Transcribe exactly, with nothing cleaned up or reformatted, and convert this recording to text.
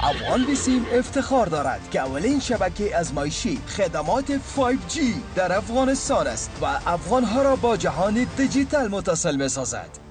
افغان بیسیم افتخار دارد که اولین شبکه ازمایشی خدمات فایو جی در افغانستان است و افغانها را با جهان دیجیتال متصل می سازد.